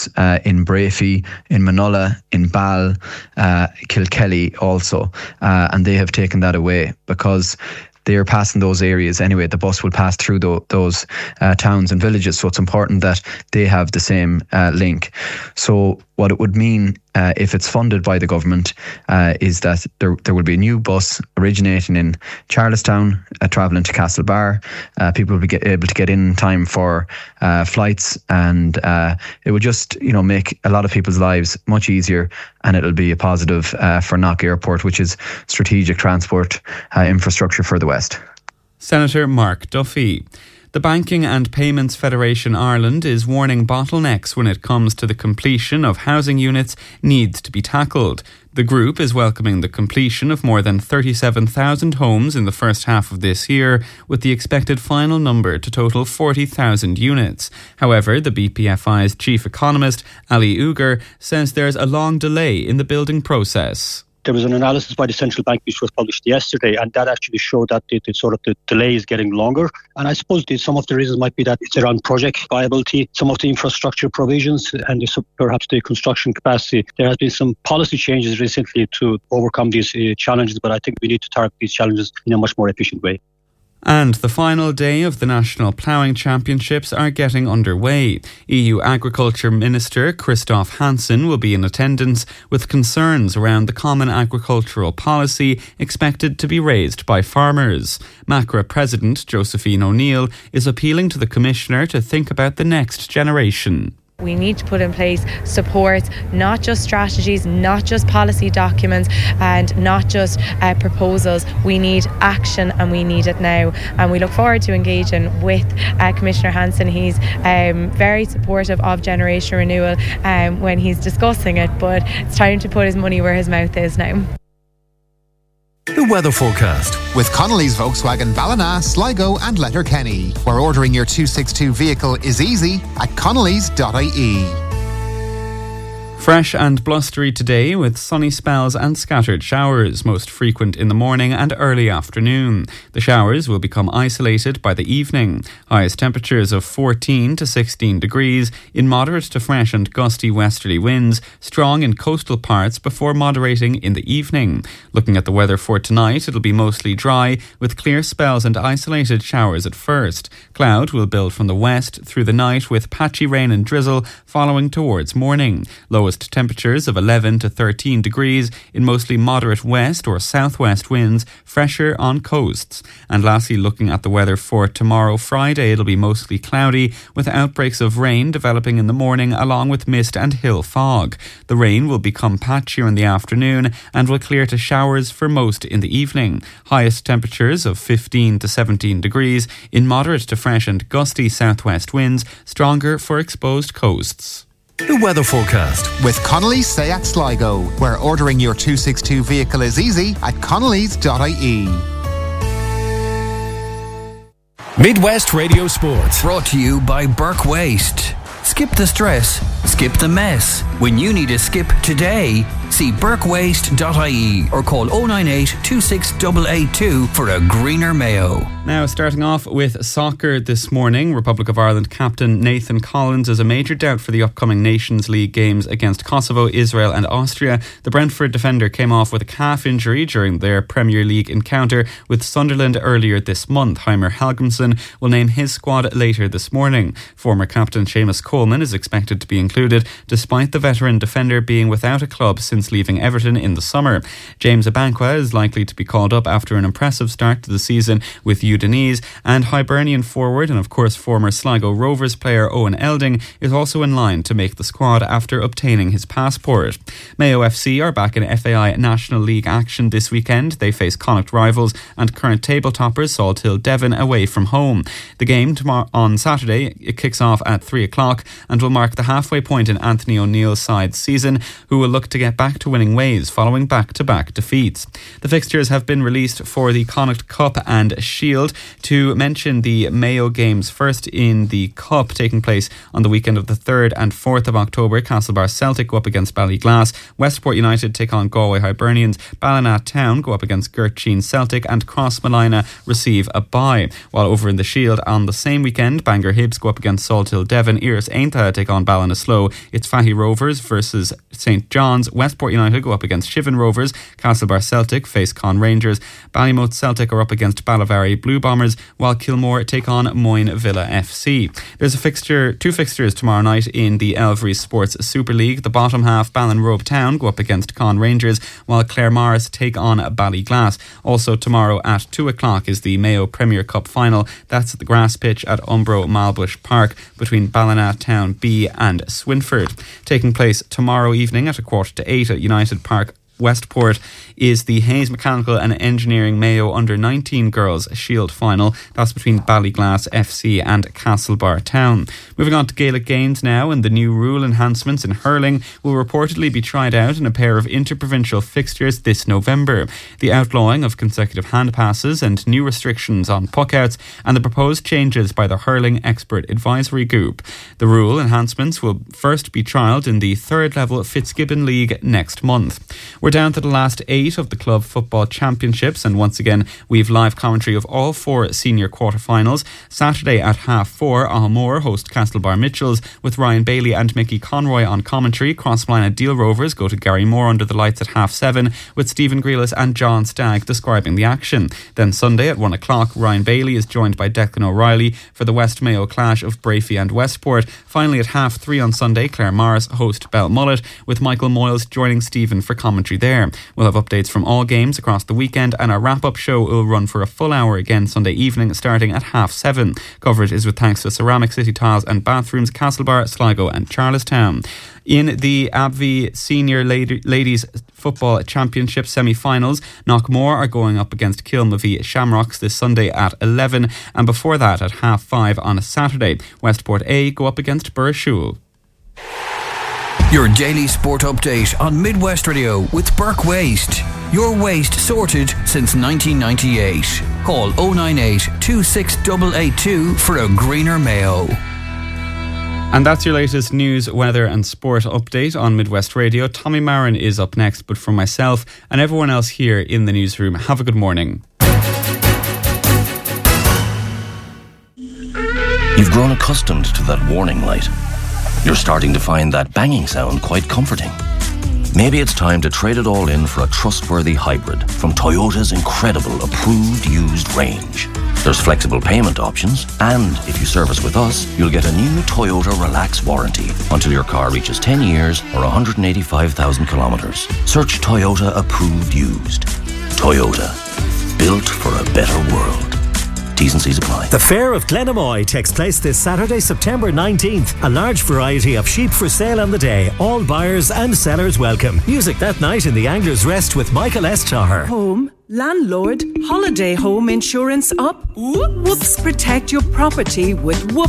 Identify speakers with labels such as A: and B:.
A: bus in Brafey, in Manola, in Ball, Kilkelly also, and they have taken that away because they are passing those areas anyway. The bus will pass through those towns and villages, so it's important that they have the same link. So what it would mean if it's funded by the government is that there will be a new bus originating in Charlestown, travelling to Castlebar. People will be able to get in time for flights, and it would just make a lot of people's lives much easier, and it'll be a positive for Knock Airport, which is strategic transport infrastructure for the West.
B: Senator Mark Duffy. The Banking and Payments Federation Ireland is warning bottlenecks when it comes to the completion of housing units needs to be tackled. The group is welcoming the completion of more than 37,000 homes in the first half of this year, with the expected final number to total 40,000 units. However, the BPFI's chief economist, Ali Uger, says there's a long delay in the building process.
C: There was an analysis by the central bank which was published yesterday, and that actually showed that the delay is getting longer. And I suppose some of the reasons might be that it's around project viability, some of the infrastructure provisions, and perhaps the construction capacity. There has been some policy changes recently to overcome these challenges, but I think we need to target these challenges in a much more efficient way.
B: And the final day of the National Ploughing Championships are getting underway. EU Agriculture Minister Christoph Hansen will be in attendance, with concerns around the Common Agricultural Policy expected to be raised by farmers. MACRA President Josephine O'Neill is appealing to the Commissioner to think about the next generation.
D: We need to put in place support, not just strategies, not just policy documents, and not just proposals. We need action, and we need it now. And we look forward to engaging with Commissioner Hansen. He's very supportive of generation renewal when he's discussing it, but it's time to put his money where his mouth is now.
E: The weather forecast with Connolly's Volkswagen Ballina, Sligo and Letterkenny, where ordering your 262 vehicle is easy at connolly's.ie.
B: Fresh and blustery today, with sunny spells and scattered showers, most frequent in the morning and early afternoon. The showers will become isolated by the evening. Highest temperatures of 14 to 16 degrees, in moderate to fresh and gusty westerly winds, strong in coastal parts before moderating in the evening. Looking at the weather for tonight, it'll be mostly dry, with clear spells and isolated showers at first. Cloud will build from the west through the night, with patchy rain and drizzle following towards morning. Lowest temperatures of 11 to 13 degrees in mostly moderate west or southwest winds, fresher on coasts. And lastly, looking at the weather for tomorrow, Friday, it'll be mostly cloudy, with outbreaks of rain developing in the morning along with mist and hill fog. The rain will become patchier in the afternoon and will clear to showers for most in the evening. Highest temperatures of 15 to 17 degrees in moderate to fresh and gusty southwest winds, stronger for exposed coasts.
E: The weather forecast with Connolly's Seat Sligo, where ordering your 262 vehicle is easy at connolly's.ie.
F: Midwest Radio Sports, brought to you by Burke Waste. Skip the stress, skip the mess. When you need a skip today, see burkewaste.ie or call 098 26882 for a greener Mayo.
B: Now, starting off with soccer this morning, Republic of Ireland captain Nathan Collins is a major doubt for the upcoming Nations League games against Kosovo, Israel and Austria. The Brentford defender came off with a calf injury during their Premier League encounter with Sunderland earlier this month. Heimer Helgumsson will name his squad later this morning. Former captain Seamus Coleman is expected to be included, despite the veteran defender being without a club since leaving Everton in the summer. James Abankwah is likely to be called up after an impressive start to the season with Udinese, and Hibernian forward and of course former Sligo Rovers player Owen Elding is also in line to make the squad after obtaining his passport. Mayo FC are back in FAI National League action this weekend. They face Connacht rivals and current table toppers Salt Hill Devon away from home. The game tomorrow on Saturday, it kicks off at 3 o'clock and will mark the halfway point in Anthony O'Neill's side's season, who will look to get back back to winning ways following back-to-back defeats. The fixtures have been released for the Connacht Cup and Shield. To mention the Mayo games, first in the Cup taking place on the weekend of the 3rd and 4th of October, Castlebar Celtic go up against Ballyglass, Westport United take on Galway Hibernians, Ballina Town go up against Gertrude Celtic, and Crossmolina receive a bye. While over in the Shield on the same weekend, Bangor Hibs go up against Salthill Devon, Iris Ainta take on Ballinasloe, it's Fahy Rovers versus St John's, Westport United go up against Shivan Rovers, Castlebar Celtic face Con Rangers, Ballymote Celtic are up against Ballivary Blue Bombers, while Kilmore take on Moyne Villa FC. There's two fixtures tomorrow night in the Elvery Sports Super League. The bottom half, Ballinrobe Town go up against Con Rangers, while Claremorris take on Ballyglass. Also tomorrow at 2 o'clock is the Mayo Premier Cup final. That's at the grass pitch at Umbro Malbush Park between Ballina Town B and Swinford. Taking place tomorrow evening at 7:45 at United Park, Westport, is the Hayes Mechanical and Engineering Mayo Under-19 Girls Shield Final. That's between Ballyglass FC and Castlebar Town. Moving on to Gaelic games now, and the new rule enhancements in hurling will reportedly be tried out in a pair of interprovincial fixtures this November. The outlawing of consecutive hand passes and new restrictions on puckouts, and the proposed changes by the Hurling Expert Advisory Group. The rule enhancements will first be trialled in the 3rd level Fitzgibbon League next month. We're down to the last 8 of the club football championships, and once again we've live commentary of all 4 senior quarter-finals. Saturday at 4:30, Ahamore host Castlebar Mitchells with Ryan Bailey and Mickey Conroy on commentary. Crossmolina Deal Rovers go to Gary Moore under the lights at 7:30 with Stephen Grealis and John Stagg describing the action. Then Sunday at 1 o'clock, Ryan Bailey is joined by Declan O'Reilly for the West Mayo clash of Brafey and Westport. Finally at 3:30 on Sunday, Claremorris host Belmullet with Michael Moyles joining Stephen for commentary there. We'll have updates from all games across the weekend, and our wrap-up show will run for a full hour again Sunday evening starting at 7:30. Coverage is with thanks to Ceramic City Tiles and Bathrooms, Castlebar, Sligo and Charlestown. In the ABV Senior Ladies Football Championship semi-finals, Knockmore are going up against Kilmavie Shamrocks this Sunday at 11, and before that at 5:30 on a Saturday, Westport A go up against Burrishoole.
F: Your daily sport update on Midwest Radio with Burke Waste. Your waste sorted since 1998. Call 098 26882 for a greener Mayo.
B: And that's your latest news, weather and sport update on Midwest Radio. Tommy Marin is up next, but for myself and everyone else here in the newsroom, have a good morning.
G: You've grown accustomed to that warning light. You're starting to find that banging sound quite comforting. Maybe it's time to trade it all in for a trustworthy hybrid from Toyota's incredible approved used range. There's flexible payment options, and if you service with us, you'll get a new Toyota Relax warranty until your car reaches 10 years or 185,000 kilometres. Search Toyota approved used. Toyota, built for a better world. T's and C's apply.
H: The Fair of Glenamoy takes place this Saturday, September 19th. A large variety of sheep for sale on the day. All buyers and sellers welcome. Music that night in the Angler's Rest with Michael S. Taher.
I: Home, landlord, holiday home insurance up. Whoops. Protect your property with Whoops.